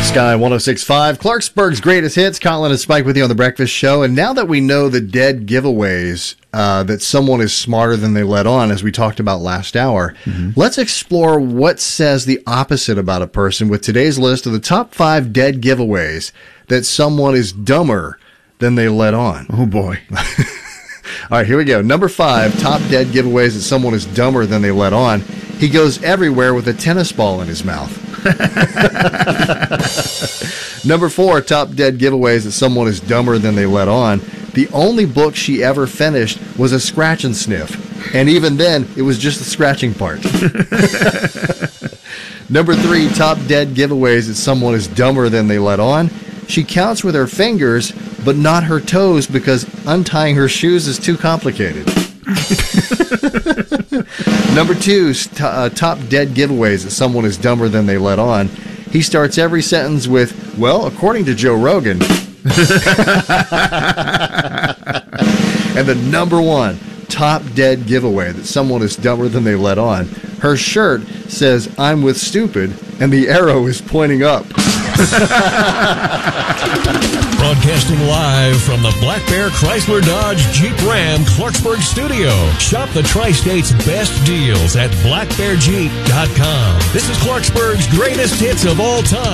Sky 106.5, Clarksburg's greatest hits. Colin and Spike with you on The Breakfast Show. And now that we know the dead giveaways, that someone is smarter than they let on, as we talked about last hour, let's explore what says the opposite about a person with today's list of the top 5 dead giveaways that someone is dumber than they let on. Oh, boy. All right, here we go. Number 5, top dead giveaways that someone is dumber than they let on. He goes everywhere with a tennis ball in his mouth. Number 4, top dead giveaways that someone is dumber than they let on. The only book she ever finished was a scratch and sniff. And even then, it was just the scratching part. Number 3, top dead giveaways that someone is dumber than they let on. She counts with her fingers, but not her toes because untying her shoes is too complicated. Number 2, top dead giveaways that someone is dumber than they let on. He starts every sentence with, well, according to Joe Rogan. And the number 1 top dead giveaway that someone is dumber than they let on. Her shirt says, I'm with stupid, and the arrow is pointing up. Broadcasting live from the Black Bear Chrysler Dodge Jeep Ram Clarksburg studio. Shop the Tri-State's best deals at blackbearjeep.com. This is Clarksburg's greatest hits of all time.